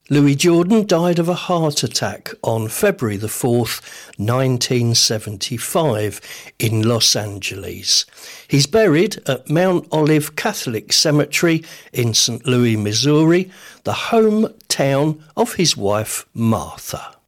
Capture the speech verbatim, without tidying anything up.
Louis Jordan died of a heart attack on February the fourth, nineteen seventy-five in Los Angeles. He's buried at Mount Olive Catholic Cemetery in Saint Louis, Missouri, the hometown of his wife Martha.